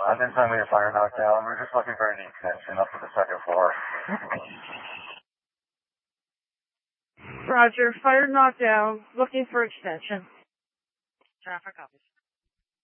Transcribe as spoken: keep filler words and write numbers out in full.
I've been telling me a fire knocked down. We're just looking for an extension up to the second floor. Roger. Fire knocked down. Looking for extension. Traffic copies.